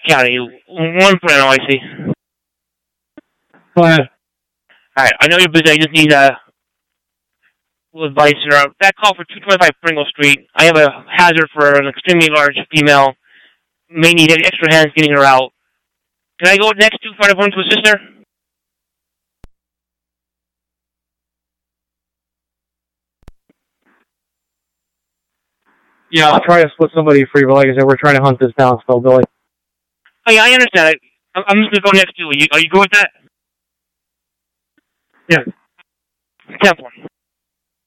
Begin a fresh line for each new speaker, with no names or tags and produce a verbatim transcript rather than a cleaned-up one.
County. One plan, I see.
Go ahead.
Alright, I know you're busy. I just need a little advice here. Uh, that call for two twenty-five Pringle Street. I have a hazard for an extremely large female. May need extra hands getting her out. Can I go next to find everyone to assist her?
Yeah, I'll try to split somebody free, but like I said, we're trying to hunt this down still, Billy.
Oh, yeah, I understand. I, I'm just going to go next to you. Are you, are you good with that?
Yeah.
ten four.